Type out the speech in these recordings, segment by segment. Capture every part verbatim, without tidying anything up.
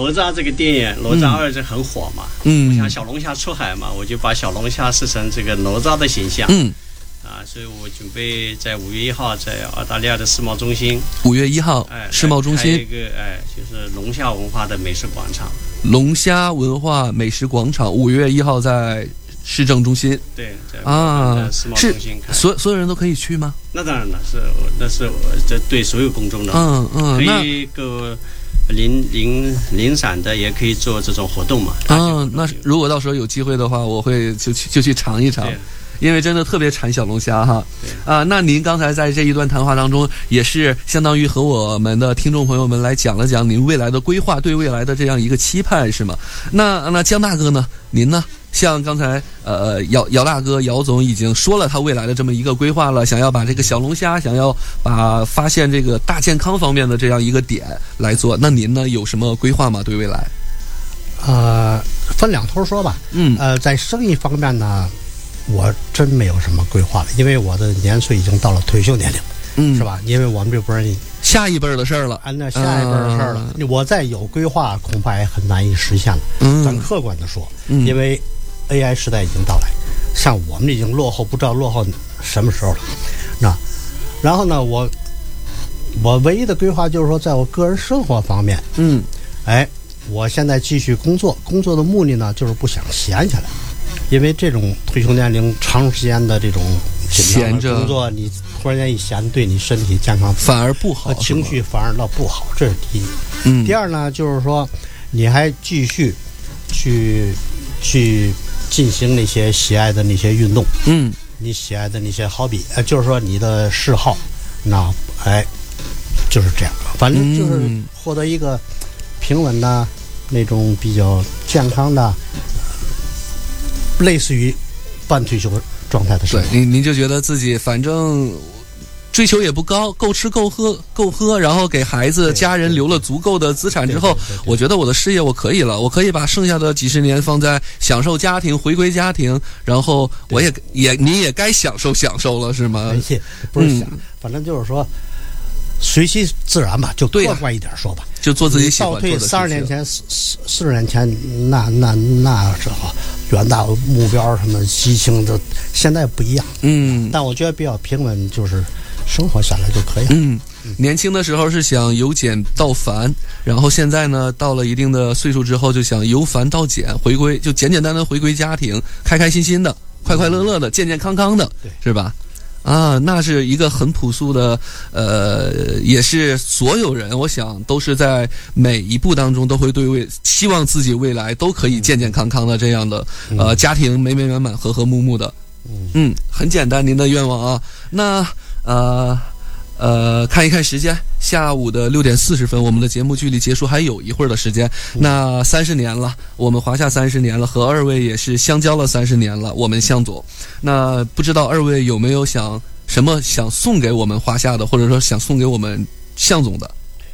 哪吒这个电影哪吒二这很火嘛， 嗯， 我想小龙虾出海嘛，我就把小龙虾设成这个哪吒的形象， 嗯， 啊，所以我准备在五月一号在澳大利亚的世贸中心， 五月一号， 哎， 世贸中心一个哎，就是龙虾文化的美食广场， 龙虾文化美食广场，五月一号在市政中心， 对，在啊， 世贸中心看， 所所有人都可以去吗？ 那当然了，是那是这对所有公众的， 嗯嗯， 可以够零零零散的，也可以做这种活动嘛。 嗯，那如果到时候有机会的话，我会就去就去尝一尝。因为真的特别馋小龙虾哈，啊，那您刚才在这一段谈话当中，也是相当于和我们的听众朋友们来讲了讲您未来的规划，对未来的这样一个期盼，是吗？那那江大哥呢？您呢？像刚才呃姚姚大哥姚总已经说了他未来的这么一个规划了，想要把这个小龙虾，想要把发现这个大健康方面的这样一个点来做。那您呢有什么规划吗？对未来？ 呃，分两头说吧。 嗯， 呃，在生意方面呢，我真没有什么规划了，因为我的年岁已经到了退休年龄， 嗯， 是吧？因为我们这波人下一辈的事儿了， 啊，那下一辈的事儿了，嗯、我再有规划，恐怕也很难以实现了。 嗯， 咱客观的说， 嗯、 因为 A I 时代已经到来，像我们已经落后，不知道落后什么时候了。那，然后呢，我我唯一的规划就是说，在我个人生活方面， 嗯， 哎，我现在继续工作，工作的目的呢，就是不想闲下来。因为这种退休年龄长时间的这种闲着工作，你突然间一闲，对你身体健康反而不好， 情绪反而倒不好，这是第一。 嗯， 第二呢，就是说你还继续去去进行那些喜爱的那些运动， 嗯， 你喜爱的那些hobby，呃，就是说你的嗜好，那哎，就是这样，反正就是获得一个平稳的那种比较健康的。类似于半退休状态的生活， 对，您您就觉得自己反正追求也不高，够吃够喝够喝，然后给孩子家人留了足够的资产之后，我觉得我的事业我可以了，我可以把剩下的几十年放在享受家庭、回归家庭，然后我也也你也该享受享受了，是吗？ 不是想，嗯、反正就是说。随其自然吧，就客观一点说吧， 就做自己喜欢做的事情。 倒退三十年前、四四十年前，那那那时候远大目标什么激情的，现在不一样。 嗯， 但我觉得比较平稳，就是生活下来就可以了。 嗯，年轻的时候是想由简到繁，然后现在呢，到了一定的岁数之后，就想由繁到简，回归就简简单单回归家庭，开开心心的，快快乐乐的，健健康康的， 对， 是吧？啊，那是一个很朴素的，呃，也是所有人，我想都是在每一步当中都会对未希望自己未来都可以健健康康的这样的，呃，家庭美美满满、和和睦睦的。嗯，很简单，您的愿望啊。那呃呃，看一看时间，下午的六点四十分，我们的节目距离结束还有一会儿的时间。那三十年了，我们华夏三十年了，和二位也是相交了三十年了。我们向总，那不知道二位有没有想什么想送给我们华夏的，或者说想送给我们向总的？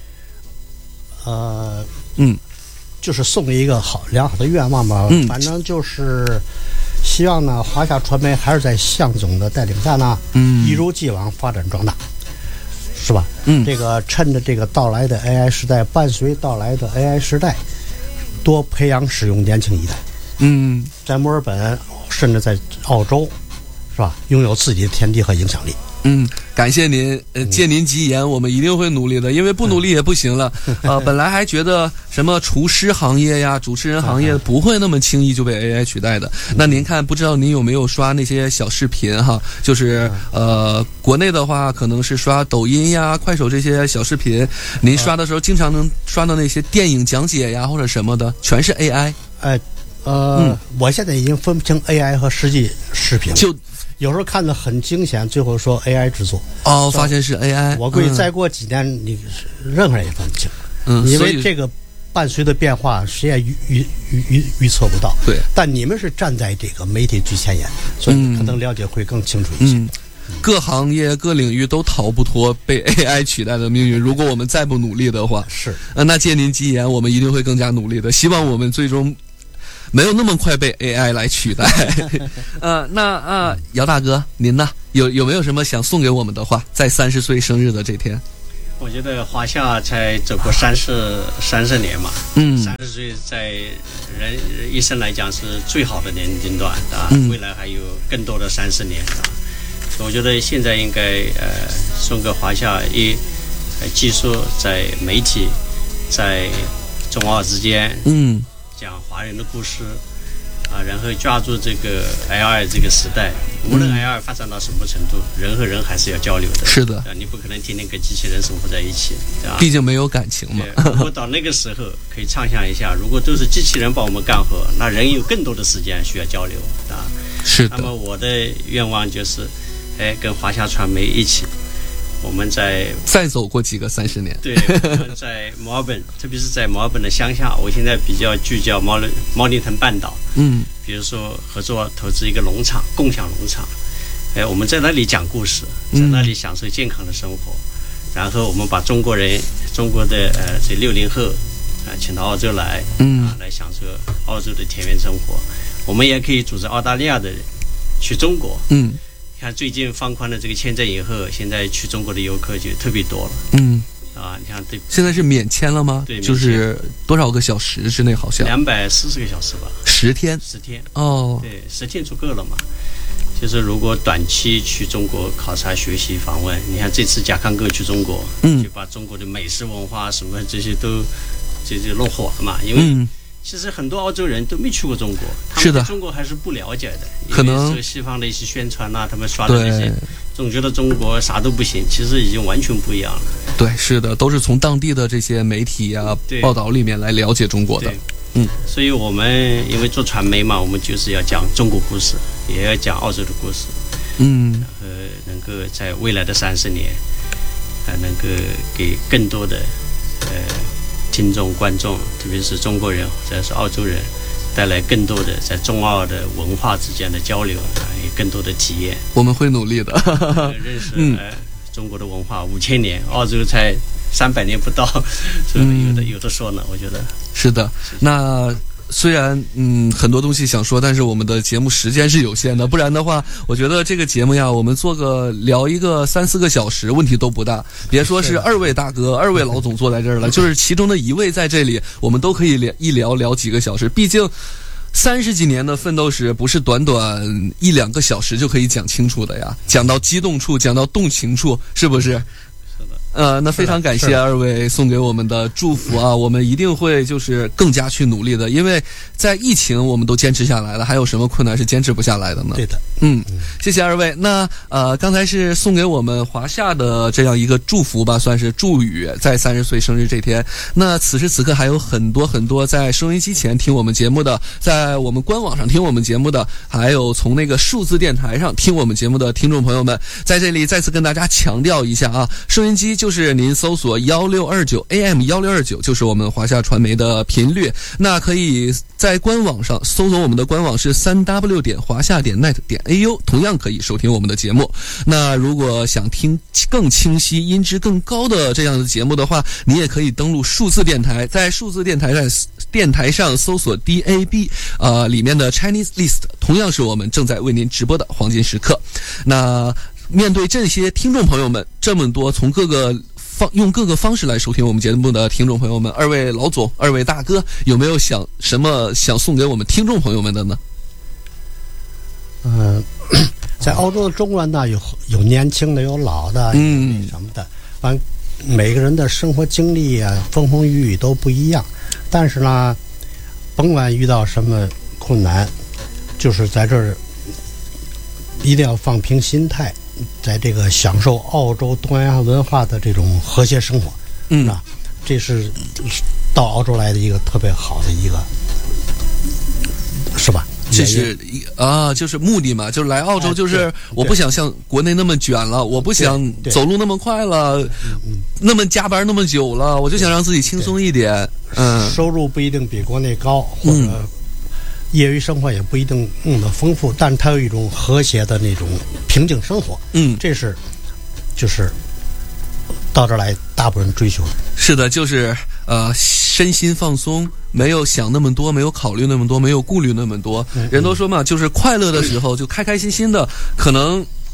呃， 嗯， 就是送一个好良好的愿望吧。 嗯， 反正就是希望呢，华夏传媒还是在向总的带领下呢， 嗯， 一如既往发展壮大。是吧？ 嗯， 这个趁着这个到来的 A I 时代，伴随到来的 A I 时代，多培养使用年轻一代。 嗯， 在墨尔本，甚至在澳洲，是吧？拥有自己的天地和影响力。 嗯，感谢您，呃，借您吉言，我们一定会努力的，因为不努力也不行了。呃，本来还觉得什么厨师行业呀、主持人行业不会那么轻易就被 A I 取代的。那您看，不知道您有没有刷那些小视频哈？就是呃，国内的话可能是刷抖音呀、快手这些小视频，您刷的时候经常能刷到那些电影讲解呀或者什么的，全是 A I。 哎，呃，嗯、我现在已经分不清 A I 和实际视频了。 就有时候看得很惊险，最后说 A I 制作哦，发现是 A I。 我估计再过几年，嗯、你任何人也分不清， 嗯， 因为这个伴随的变化，谁也预预预预预测不到。 对， 但你们是站在这个媒体最前沿，所以可能了解会更清楚一些。 嗯嗯、各行业、各领域都逃不脱被 A I 取代的命运。如果我们再不努力的话， 是， 呃，那借您吉言，我们一定会更加努力的。希望我们最终没有那么快被 A I 来取代。呃，那啊、呃，姚大哥，您呢？有有没有什么想送给我们的话？在三十岁生日的这天， 我觉得华夏才走过三十三十年嘛， 嗯， 三十在人一生来讲是最好的年龄段啊， 嗯、 未来还有更多的三十年啊。我觉得现在应该呃，送给华夏一呃，技术在媒体，在中澳之间， 嗯， 讲华人的故事啊，然后抓住这个 L 二 这个时代，无论 L 二 发展到什么程度，嗯、人和人还是要交流的。 是的， 你不可能天天跟机器人生活在一起，对吧？ 毕竟没有感情嘛。 如果到那个时候，可以畅想一下，如果都是机器人帮我们干活，那人有更多的时间需要交流啊。 是的。 那么我的愿望就是。哎，跟华夏传媒一起，我们在再走过几个三十年。 对，我们在墨尔本，特别是在墨尔本的乡下，我现在比较聚焦毛里毛里腾半岛。 嗯， 比如说合作投资一个农场，共享农场。哎，我们在那里讲故事，在那里享受健康的生活。嗯、然后我们把中国人，中国的呃这六零后啊、呃、请到澳洲来， 嗯啊来享受澳洲的田园生活。我们也可以组织澳大利亚的人去中国。 嗯。 看最近放宽了这个签证以后，现在去中国的游客就特别多了。 嗯， 啊，你看对， 现在是免签了吗？ 对， 就是多少个小时之内？好像两百四十个小时吧。 十天。 十天。 哦。 对，十天足够了嘛？就是如果短期去中国考察、学习、访问，你看这次贾康哥去中国， 嗯， 就把中国的美食文化什么这些都这就弄火了嘛，因为。 嗯其实很多澳洲人都没去过中国，他们对中国还是不了解的。 可能受西方的一些宣传呐、啊，他们刷的那些，总觉得中国啥都不行，其实已经完全不一样了。 对，是的，都是从当地的这些媒体啊报道里面来了解中国的。嗯， 所以我们因为做传媒嘛，我们就是要讲中国故事，也要讲澳洲的故事。 嗯， 然后能够在未来的三十年，还能够给更多的呃。听众、观众，特别是中国人或者是澳洲人，带来更多的在中澳的文化之间的交流，啊，有更多的体验。 我们会努力的。 认识、嗯呃、中国的文化五千年，澳洲才三百年不到，所以有的、嗯、有的说呢，我觉得是的。那。虽然嗯很多东西想说，但是我们的节目时间是有限的，不然的话，我觉得这个节目呀，我们做个聊一个三四个小时，问题都不大。别说是二位大哥、二位老总坐在这儿了，就是其中的一位在这里，我们都可以聊一聊聊几个小时。毕竟三十几年的奋斗史，不是短短一两个小时就可以讲清楚的呀。讲到激动处，讲到动情处，是不是？呃，那非常感谢二位送给我们的祝福啊！我们一定会就是更加去努力的，因为在疫情我们都坚持下来了，还有什么困难是坚持不下来的呢？ 对的， 嗯，谢谢二位。那呃，刚才是送给我们华夏的这样一个祝福吧，算是祝语，在三十岁生日这天。那此时此刻还有很多很多在收音机前听我们节目的，在我们官网上听我们节目的，还有从那个数字电台上听我们节目的听众朋友们，在这里再次跟大家强调一下啊，收音机就。就是您搜索幺六二九 A M 幺六二九，就是我们华夏传媒的频率。那可以在官网上搜索我们的官网是三 w 点华夏点 net 点 a u， 同样可以收听我们的节目。那如果想听更清晰、音质更高的这样的节目的话，你也可以登录数字电台，在数字电台上电台上搜索 D A B， 呃，里面的 Chinese List， 同样是我们正在为您直播的黄金时刻。那面对这些听众朋友们，这么多从各个方用各个方式来收听我们节目的听众朋友们，二位老总、二位大哥，有没有想什么想送给我们听众朋友们的呢？ 嗯、呃，在澳洲的中国人呢，有有年轻的，有老的，嗯，什么的，反正每个人的生活经历啊，风风雨雨都不一样。但是呢，甭管遇到什么困难，就是在这儿一定要放平心态。在这个享受澳洲东南亚文化的这种和谐生活， 嗯啊，这是到澳洲来的一个特别好的一个，是吧？ 这是啊，就是目的嘛，就是来澳洲，就是我不想像国内那么卷了，我不想走路那么快了，那么加班那么久了，我就想让自己轻松一点。嗯， 收入不一定比国内高，或者、嗯。业余生活也不一定那么丰富，但它有一种和谐的那种平静生活。 嗯， 这是就是到这儿来大部分人追求的。 是的，就是呃身心放松，没有想那么多，没有考虑那么多，没有顾虑那么多。 嗯、 人都说嘛，就是快乐的时候就开开心心的，可能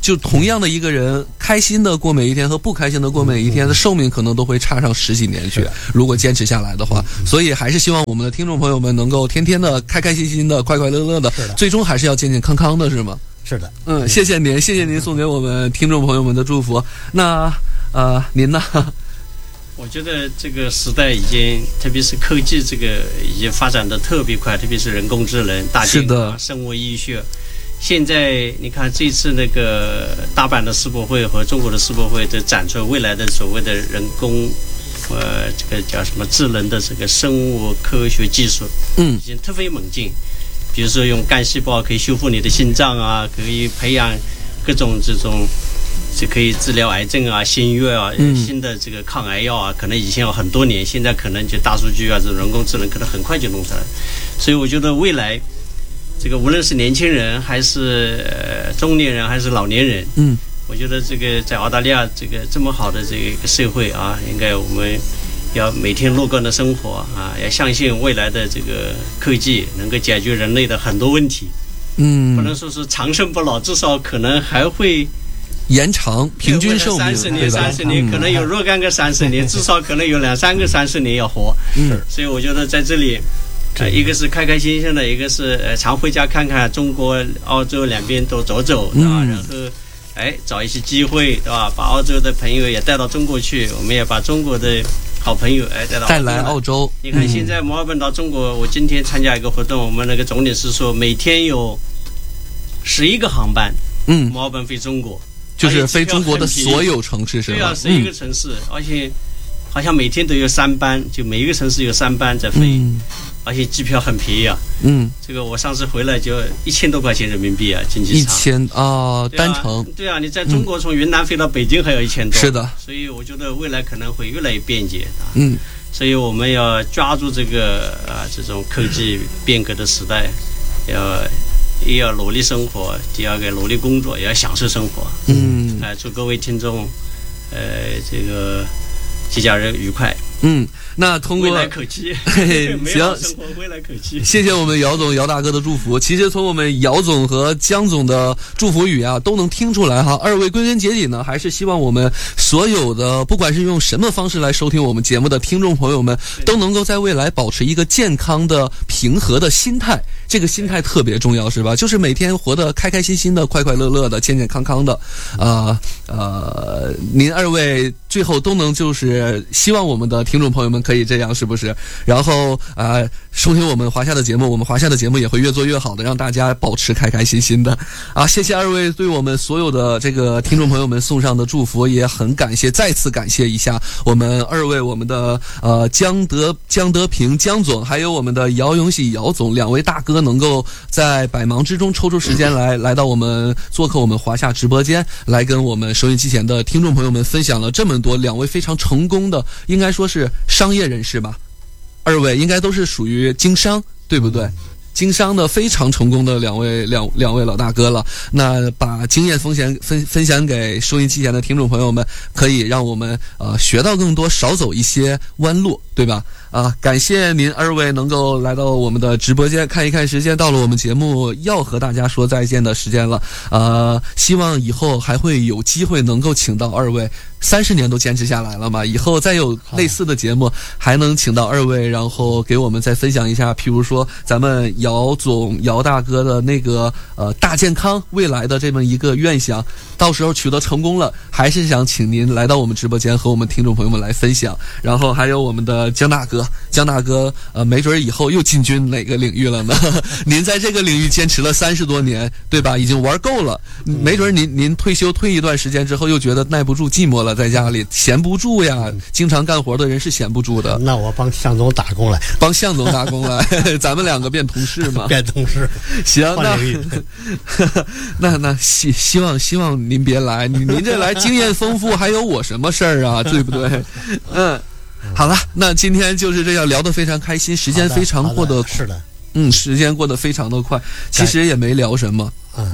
就同样的一个人，开心的过每一天和不开心的过每一天的寿命可能都会差上十几年去，如果坚持下来的话。所以还是希望我们的听众朋友们能够天天的开开心心的、快快乐乐的，最终还是要健健康康的，是吗？ 是的。 嗯，谢谢您，谢谢您送给我们听众朋友们的祝福。那呃，您呢？ 我觉得这个时代已经，特别是科技这个已经发展的特别快，特别是人工智能、大健康、生物医学。现在你看这次那个大阪的世博会和中国的世博会都展出未来的所谓的人工，呃，这个叫什么智能的这个生物科学技术， 嗯， 已经突飞猛进。比如说用干细胞可以修复你的心脏啊，可以培养各种这种。是可以治疗癌症啊、新药啊、新的这个抗癌药啊，可能以前要很多年，现在可能就大数据啊，这种人工智能可能很快就弄出来。所以我觉得未来，这个无论是年轻人还是呃中年人还是老年人， 嗯， 我觉得这个在澳大利亚这个这么好的这个社会啊，应该我们要每天乐观的生活啊，要相信未来的这个科技能够解决人类的很多问题。 嗯， 不能说是长生不老，至少可能还会。 延长平均寿命， 三十年，三十年，可能有若干个三十年，至少可能有两三个三十年要活。 嗯， 所以我觉得在这里，呃，一个是开开心心的，一个是呃常回家看看中国、澳洲两边都走走，对吧？然后，哎，找一些机会，对吧？把澳洲的朋友也带到中国去，我们也把中国的好朋友哎带到带来澳洲。 你看现在墨尔本到中国，我今天参加一个活动，我们那个总领事说每天有十一个航班， 嗯， 墨尔本飞中国。 就是飞中国的所有城市是吧？ 对啊，十一个城市，嗯、而且好像每天都有三班，就每一个城市有三班在飞，嗯、而且机票很便宜啊。 嗯， 这个我上次回来就一千多块钱人民币啊，经济舱。 一千啊，单程。 对啊，你在中国从云南飞到北京还要一千多。 是的。 所以我觉得未来可能会越来越便捷啊。 嗯。 所以我们要抓住这个啊这种科技变革的时代，要。也要努力生活，第二个努力工作，也要享受生活。 嗯， 哎、呃，祝各位听众，呃，这个节假日愉快。 嗯，那通过未来可期， 行， 生活未来可期。 谢谢我们姚总、姚大哥的祝福。其实从我们姚总和江总的祝福语啊，都能听出来哈。二位归根结底呢，还是希望我们所有的，不管是用什么方式来收听我们节目的听众朋友们，都能够在未来保持一个健康的、平和的心态。这个心态特别重要，是吧？就是每天活得开开心心的、快快乐乐的、健健康康的。呃呃，您二位最后都能就是希望我们的听众朋友们可以这样，是不是？然后啊、呃，收听我们华夏的节目，我们华夏的节目也会越做越好的，让大家保持开开心心的。啊，谢谢二位对我们所有的这个听众朋友们送上的祝福，也很感谢，再次感谢一下我们二位，我们的呃江德江德平江总，还有我们的姚永喜姚总，两位大哥能够在百忙之中抽出时间来来到我们做客我们华夏直播间，来跟我们收音机前的听众朋友们分享了这么多两位非常成功的，应该说是商业人士吧。二位应该都是属于经商，对不对？经商的非常成功的两位两两位老大哥了，那把经验分享分分享给收音机前的听众朋友们，可以让我们呃学到更多，少走一些弯路，对吧？啊，感谢您二位能够来到我们的直播间。看一看时间，到了我们节目要和大家说再见的时间了。呃，希望以后还会有机会能够请到二位。三十年都坚持下来了嘛，以后再有类似的节目，还能请到二位，然后给我们再分享一下，譬如说咱们姚总、姚大哥的那个呃大健康未来的这么一个愿想，到时候取得成功了，还是想请您来到我们直播间和我们听众朋友们来分享。然后还有我们的江大哥，江大哥呃，没准以后又进军哪个领域了呢？您在这个领域坚持了三十多年，对吧？已经玩够了，没准您您退休退一段时间之后，又觉得耐不住寂寞了。在家里闲不住呀，经常干活的人是闲不住的。 那我帮向总打工来， 帮向总打工来，咱们两个变同事嘛。 变同事。 行，那那那希希望希望您别来，您这来经验丰富，还有我什么事儿啊？对不对？嗯，好了，那今天就是这样聊得非常开心，时间非常过得是的， 嗯，时间过得非常的快，其实也没聊什么，嗯。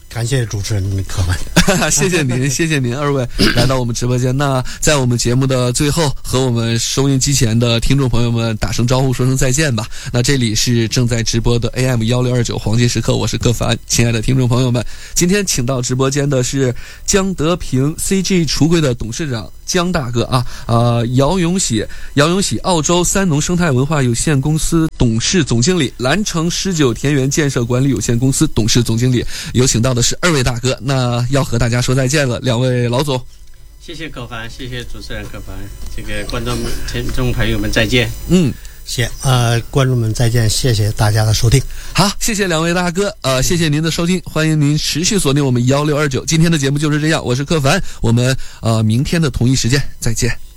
感谢主持人柯文， 谢谢您，谢谢您二位来到我们直播间。那在我们节目的最后，和我们收音机前的听众朋友们打声招呼，说声再见吧。那这里是正在直播的 A M 一六二九黄金时刻，我是柯凡。亲爱的听众朋友们，今天请到直播间的是江德平 C G 橱柜的董事长江大哥啊，呃，姚永喜，姚永喜，澳洲三农生态文化有限公司董事总经理，蓝城狮九田园建设管理有限公司董事总经理，有请到的是二位大哥。那要和大家说再见了，两位老总。 谢谢柯凡，谢谢主持人柯凡，这个观众听众朋友们再见。 嗯。 谢呃，观众们再见，谢谢大家的收听。 好，谢谢两位大哥，呃，谢谢您的收听，欢迎您持续锁定我们一六二九。今天的节目就是这样，我是柯凡，我们呃明天的同一时间再见。